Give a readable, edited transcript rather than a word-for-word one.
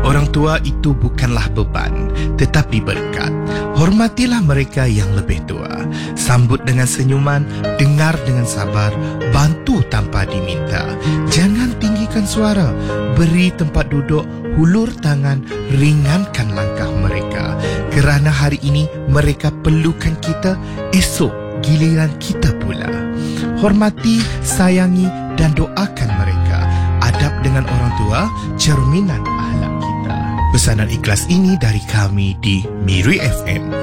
Orang tua itu bukanlah beban, tetapi berkat. Hormatilah mereka yang lebih tua. Sambut dengan senyuman, dengar dengan sabar, bantu tanpa diminta. Jangan tinggikan suara, beri tempat duduk, hulur tangan, ringankan langkah mereka. Kerana hari ini mereka perlukan kita, esok giliran kita pula. Hormati, sayangi dan doakan mereka. Adab dengan orang tua, cerminan akhlak kita. Pesanan ikhlas ini dari kami di Miri FM.